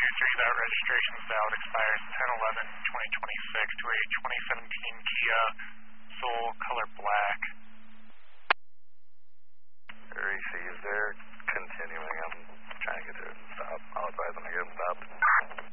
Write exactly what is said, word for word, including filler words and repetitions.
two three, that registration is valid, expires ten